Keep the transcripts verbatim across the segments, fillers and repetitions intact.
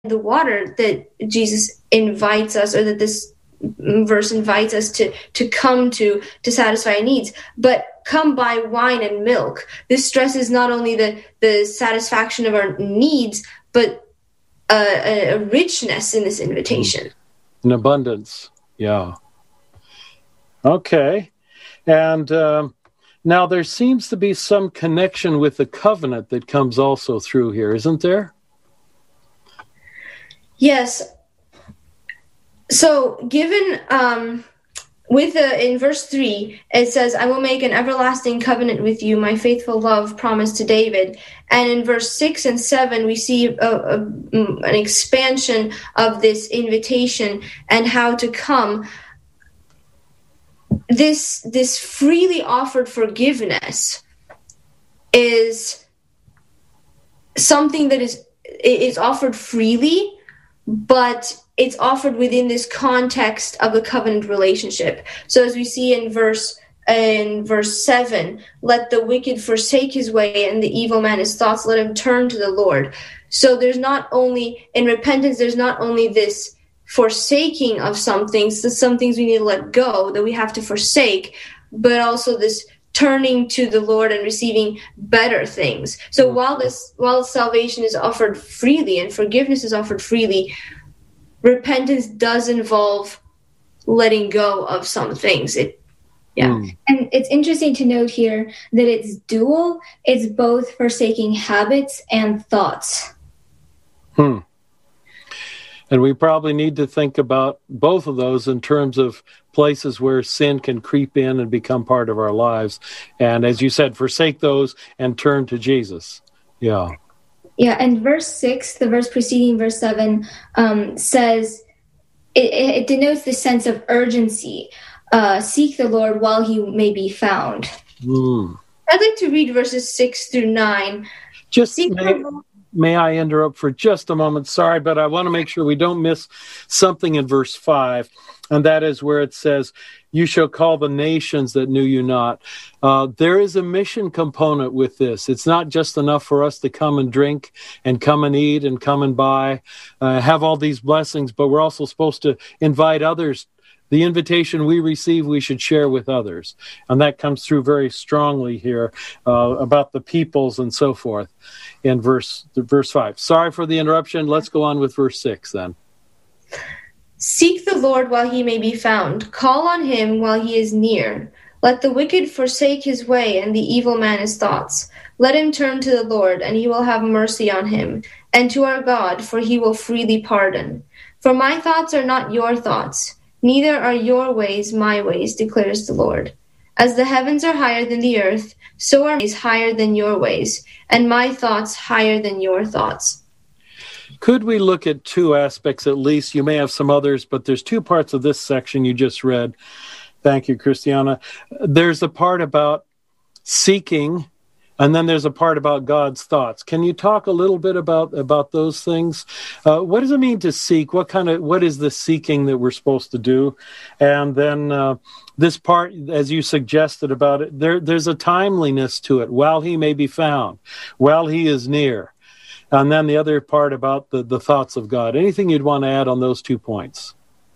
the water that Jesus invites us, or that this verse invites us to, to come to, to satisfy our needs, but come by wine and milk. This stresses not only the, the satisfaction of our needs, but a, a richness in this invitation. An abundance, yeah. Okay. And um, now there seems to be some connection with the covenant that comes also through here, isn't there? Yes. So given, um, with the, in verse three, it says, I will make an everlasting covenant with you, my faithful love promised to David. And in verse six and seven, we see a, a, an expansion of this invitation and how to come. This, this freely offered forgiveness is something that is, is offered freely, but it's offered within this context of the covenant relationship. So as we see in verse in verse seven, let the wicked forsake his way and the evil man his thoughts, let him turn to the Lord. So there's not only, in repentance, there's not only this forsaking of some things, so some things we need to let go, that we have to forsake, but also this turning to the Lord and receiving better things. So while this, while salvation is offered freely and forgiveness is offered freely, repentance does involve letting go of some things. It, yeah. Mm. And it's interesting to note here that it's dual. It's both forsaking habits and thoughts. Hmm. And we probably need to think about both of those in terms of places where sin can creep in and become part of our lives. And as you said, forsake those and turn to Jesus. Yeah. Yeah, and verse six, the verse preceding verse seven, um, says, it, it denotes the sense of urgency. Uh, seek the Lord while he may be found. Mm. I'd like to read verses six through nine. Just Seek may, the may I interrupt for just a moment? Sorry, but I want to make sure we don't miss something in verse five, and that is where it says, you shall call the nations that knew you not. Uh, there is a mission component with this. It's not just enough for us to come and drink and come and eat and come and buy, uh, have all these blessings, but we're also supposed to invite others. The invitation we receive, we should share with others. And that comes through very strongly here uh, about the peoples and so forth in verse, verse five. Sorry for the interruption. Let's go on with verse six then. Seek the Lord while he may be found. Call on him while he is near. Let the wicked forsake his way and the evil man his thoughts. Let him turn to the Lord, and he will have mercy on him, and to our God, for he will freely pardon. For my thoughts are not your thoughts, neither are your ways my ways, declares the Lord. As the heavens are higher than the earth, so are my ways higher than your ways, and my thoughts higher than your thoughts. Could we look at two aspects at least? You may have some others, but there's two parts of this section you just read. Thank you, Christiana. There's a part about seeking, and then there's a part about God's thoughts. Can you talk a little bit about, about those things? Uh, what does it mean to seek? What kind of what is the seeking that we're supposed to do? And then uh, this part, as you suggested about it, there, there's a timeliness to it. While he may be found, while he is near. And then the other part about the, the thoughts of God. Anything you'd want to add on those two points?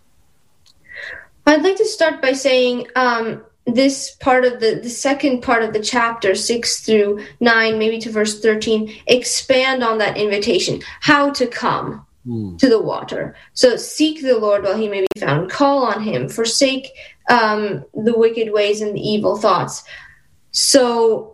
I'd like to start by saying um, this part of the, the second part of the chapter, six through nine, maybe to verse thirteen, expand on that invitation, how to come mm. to the water. So seek the Lord while he may be found. Call on him. Forsake um, the wicked ways and the evil thoughts. So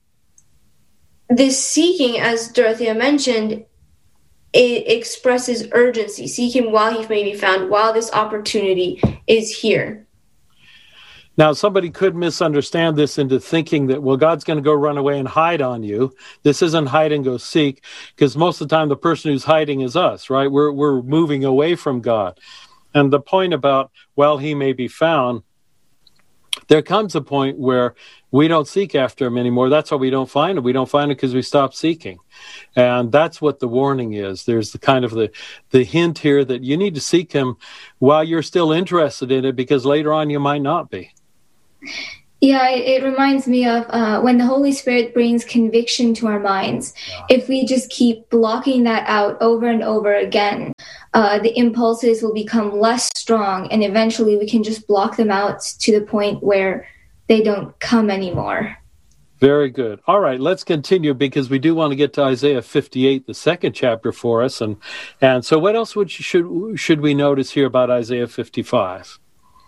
this seeking, as Dorothea mentioned, it expresses urgency. Seek him while he may be found, while this opportunity is here. Now, somebody could misunderstand this into thinking that, well, God's going to go run away and hide on you. This isn't hide and go seek, because most of the time the person who's hiding is us, right? We're we're moving away from God. And the point about, while he may be found, there comes a point where we don't seek after him anymore. That's why we don't find him. We don't find it because we stop seeking. And that's what the warning is. There's the kind of the, the hint here that you need to seek him while you're still interested in it, because later on you might not be. Yeah, it, it reminds me of uh, when the Holy Spirit brings conviction to our minds. Yeah. If we just keep blocking that out over and over again, uh, the impulses will become less strong, and eventually we can just block them out to the point where they don't come anymore. Very good. All right, let's continue because we do want to get to Isaiah fifty-eight, the second chapter for us. And and so what else would you, should should we notice here about Isaiah fifty-five?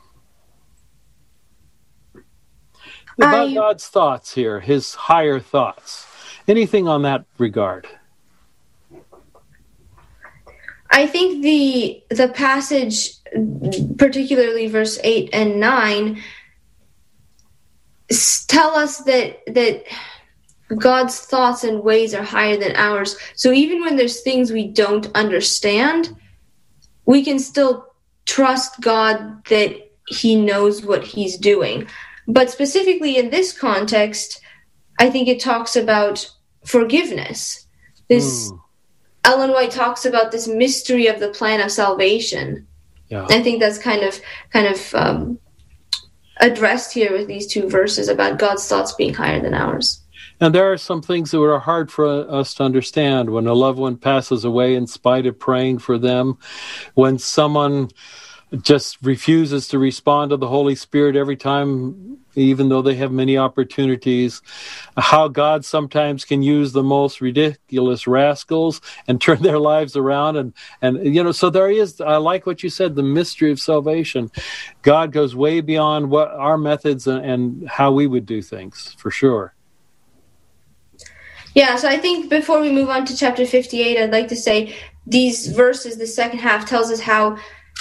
About I, God's thoughts here, his higher thoughts. Anything on that regard? I think the the passage, particularly verse eight and nine, tell us that that God's thoughts and ways are higher than ours. So even when there's things we don't understand, we can still trust God that he knows what he's doing. But specifically in this context, I think it talks about forgiveness. This mm. Ellen White talks about this mystery of the plan of salvation. Yeah. I think that's kind of kind of um, addressed here with these two verses about God's thoughts being higher than ours. And there are some things that are hard for us to understand. When a loved one passes away in spite of praying for them, when someone just refuses to respond to the Holy Spirit every time, even though they have many opportunities, how God sometimes can use the most ridiculous rascals and turn their lives around. And, and you know, so there is, I like what you said, the mystery of salvation. God goes way beyond what our methods and, and how we would do things, for sure. Yeah, so I think before we move on to chapter fifty-eight, I'd like to say these verses, the second half, tells us how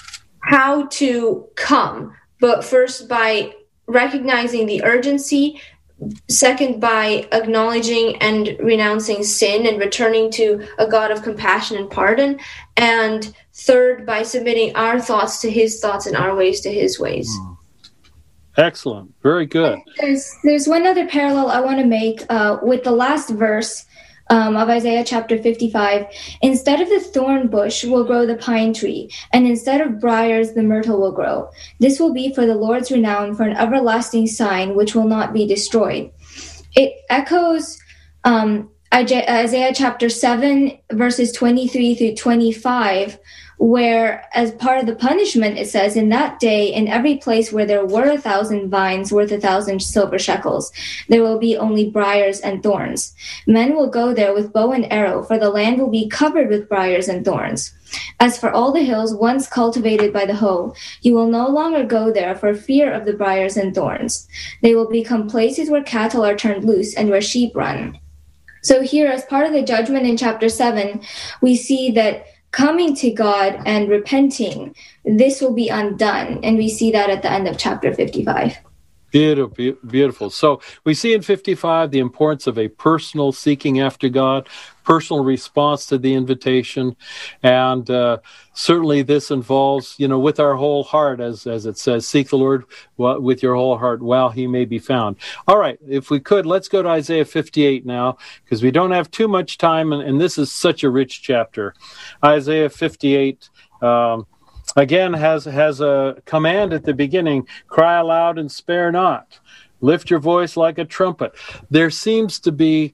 how to come, but first by recognizing the urgency, second by acknowledging and renouncing sin and returning to a God of compassion and pardon, and third by submitting our thoughts to his thoughts and our ways to his ways. Excellent. Very good. There's, there's one other parallel I want to make uh, with the last verse Um, of Isaiah chapter fifty-five. Instead of the thorn bush will grow the pine tree, and instead of briars the myrtle will grow. This will be for the Lord's renown, for an everlasting sign which will not be destroyed. It echoes um, Isaiah chapter seven, verses twenty-three through twenty-five, where as part of the punishment it says, in that day, in every place where there were a thousand vines worth a thousand silver shekels, there will be only briars and thorns. Men will go there with bow and arrow, for the land will be covered with briars and thorns. As for all the hills once cultivated by the hoe, you will no longer go there for fear of the briars and thorns. They will become places where cattle are turned loose and where sheep run. So here, as part of the judgment in chapter seven, we see that coming to God and repenting, this will be undone. And we see that at the end of chapter fifty-five. Beautiful, beautiful. So we see in fifty-five the importance of a personal seeking after God, personal response to the invitation. And uh, certainly this involves, you know, with our whole heart, as as it says, seek the Lord with your whole heart while he may be found. All right, if we could, let's go to Isaiah fifty-eight now, because we don't have too much time, and, and this is such a rich chapter. Isaiah fifty-eight, um, again, has has a command at the beginning: cry aloud and spare not. Lift your voice like a trumpet. There seems to be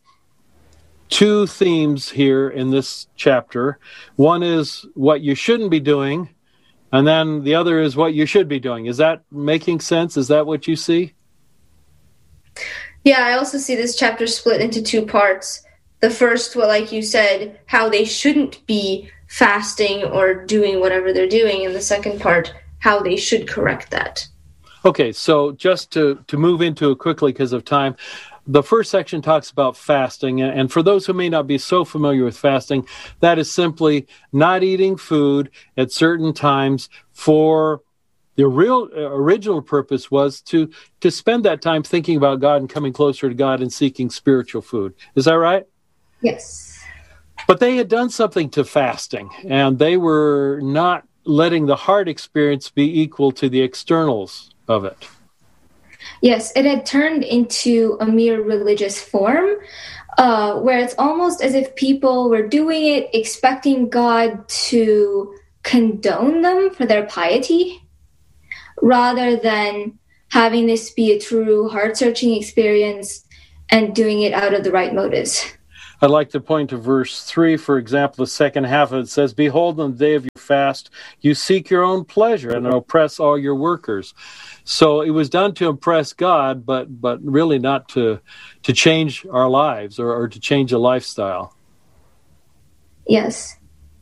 two themes here in this chapter. One is what you shouldn't be doing, and then the other is what you should be doing. Is that making sense? Is that what you see? Yeah, I also see this chapter split into two parts. The first, well, like you said, how they shouldn't be fasting or doing whatever they're doing, and the second part, how they should correct that. Okay, so just to, to move into it quickly because of time, the first section talks about fasting, and for those who may not be so familiar with fasting, that is simply not eating food at certain times for the real uh, original purpose was to, to spend that time thinking about God and coming closer to God and seeking spiritual food. Is that right? Yes. But they had done something to fasting, and they were not letting the heart experience be equal to the externals of it. Yes, it had turned into a mere religious form, uh, where it's almost as if people were doing it expecting God to condone them for their piety, rather than having this be a true heart-searching experience and doing it out of the right motives. I'd like to point to verse three, for example. The second half of it says, "Behold, on the day of your fast, you seek your own pleasure and oppress all your workers." So it was done to impress God, but but really not to to change our lives or, or to change a lifestyle. Yes.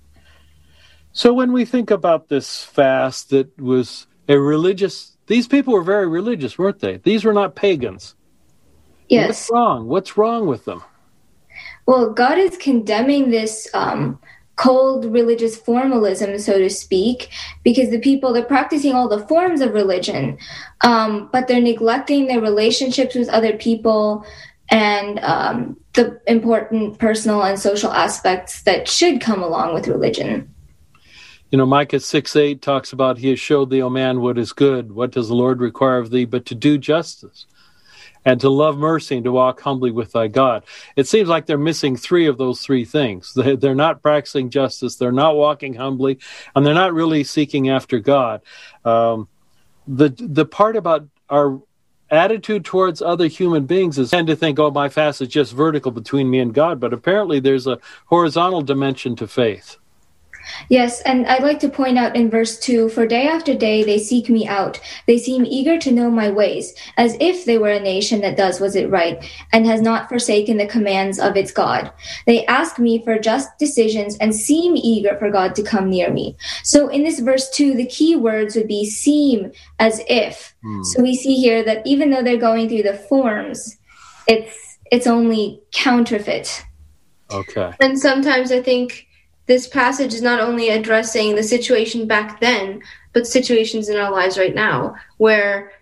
So when we think about this fast that was a religious, these people were very religious, weren't they? These were not pagans. Yes. What's wrong? What's wrong with them? Well, God is condemning this um, cold religious formalism, so to speak, because the people, they're practicing all the forms of religion, um, but they're neglecting their relationships with other people and um, the important personal and social aspects that should come along with religion. You know, Micah six eight talks about, "He has showed thee, O man, what is good. What does the Lord require of thee but to do justice, and to love mercy, and to walk humbly with thy God." It seems like they're missing three of those three things. They're not practicing justice, they're not walking humbly, and they're not really seeking after God. Um, the the part about our attitude towards other human beings is tend to think, oh, my fast is just vertical between me and God, but apparently there's a horizontal dimension to faith. Yes, and I'd like to point out in verse two, "For day after day they seek me out. They seem eager to know my ways, as if they were a nation that does what is right, and has not forsaken the commands of its God. They ask me for just decisions and seem eager for God to come near me." So in this verse two, the key words would be seem, as if. Hmm. So we see here that even though they're going through the forms, it's it's only counterfeit. Okay. And sometimes I think this passage is not only addressing the situation back then, but situations in our lives right now where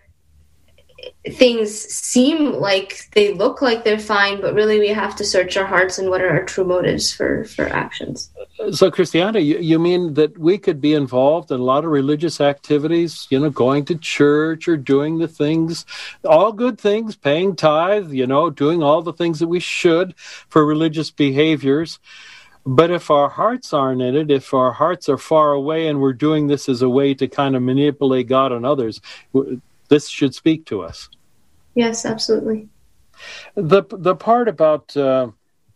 things seem like they look like they're fine, but really we have to search our hearts and what are our true motives for, for actions. So, Christiana, you, you mean that we could be involved in a lot of religious activities, you know, going to church or doing the things, all good things, paying tithe, you know, doing all the things that we should for religious behaviors. But if our hearts aren't in it, if our hearts are far away and we're doing this as a way to kind of manipulate God and others, this should speak to us. Yes, absolutely. The the part about, uh,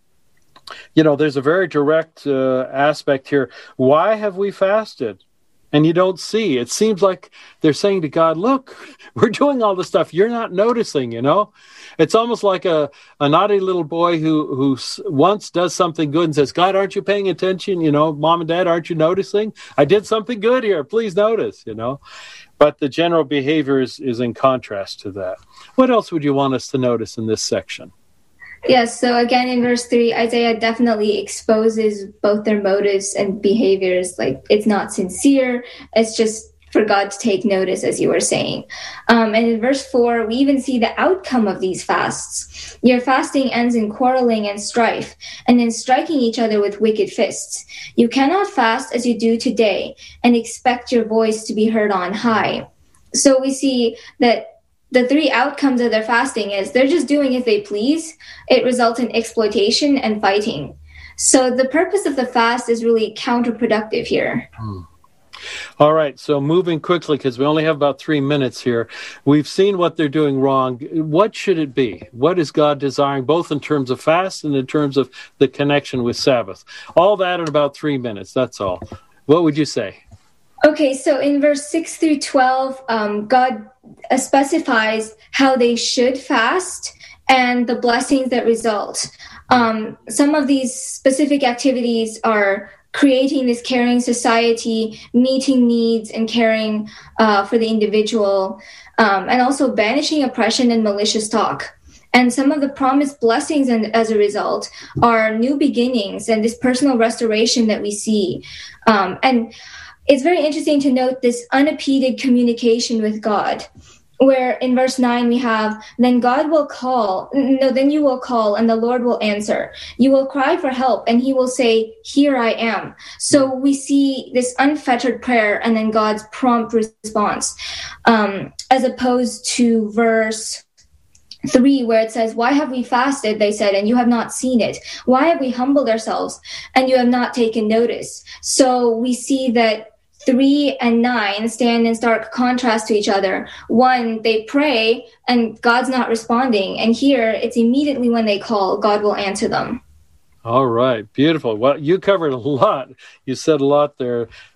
you know, there's a very direct uh, aspect here. Why have we fasted? And you don't see. It seems like they're saying to God, look, we're doing all this stuff. You're not noticing, you know. It's almost like a, a naughty little boy who, who once does something good and says, God, aren't you paying attention? You know, Mom and Dad, aren't you noticing? I did something good here. Please notice, you know. But the general behavior is, is in contrast to that. What else would you want us to notice in this section? Yes, so again in verse three, Isaiah definitely exposes both their motives and behaviors. Like, it's not sincere, it's just for God to take notice, as you were saying. Um, and in verse four, we even see the outcome of these fasts. Your fasting ends in quarreling and strife, and in striking each other with wicked fists. You cannot fast as you do today and expect your voice to be heard on high. So we see that the three outcomes of their fasting is they're just doing as they please. It results in exploitation and fighting. So the purpose of the fast is really counterproductive here. Hmm. All right, so moving quickly, because we only have about three minutes here. We've seen what they're doing wrong. What should it be? What is God desiring, both in terms of fast and in terms of the connection with Sabbath? All that in about three minutes, that's all. What would you say? Okay, so in verse six through twelve, um, God uh, specifies how they should fast and the blessings that result. Um, some of these specific activities are creating this caring society, meeting needs and caring uh, for the individual, um, and also banishing oppression and malicious talk. And some of the promised blessings and as a result are new beginnings and this personal restoration that we see. Um, and it's very interesting to note this unimpeded communication with God, where in verse nine we have, then God will call, no, then you will call and the Lord will answer. You will cry for help and he will say, here I am. So we see this unfettered prayer and then God's prompt response, um, as opposed to verse three, where it says, why have we fasted, they said, and you have not seen it? Why have we humbled ourselves and you have not taken notice? So we see that three and nine stand in stark contrast to each other. One, they pray and God's not responding. And here, it's immediately when they call, God will answer them. All right. Beautiful. Well, you covered a lot. You said a lot there.